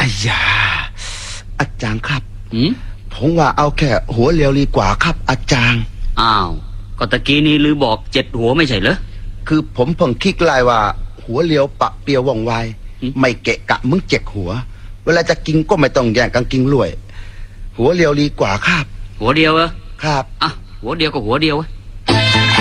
อ้ยาอาจารย์ครับหืมผมว่าเอาแค่หัวเรียวดีกว่าครับอาจารย์อ้าวก็ตะกี้นี้ลือบอก7 หัวไม่ใช่เหรอคือผมเพิ่งคิดไล่ว่า หัวเรียวปะเปียวว่องไว ไม่เกะกะมึง7 หัว เวลาจะกินก็ไม่ต้องแย่งกันกินรวย หัวเรียวดีกว่าครับหัวเดียวเหรอครับอ่ะหัวเดียวก็หัวเดียวเว้ย